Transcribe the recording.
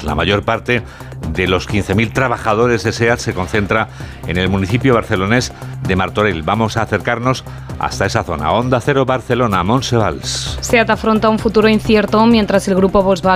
La mayor parte de los 15.000 trabajadores de SEAT se concentra en el municipio barcelonés de Martorell. Vamos a acercarnos hasta esa zona. Onda Cero Barcelona, Montse Valls. SEAT afronta un futuro incierto mientras el grupo Volkswagen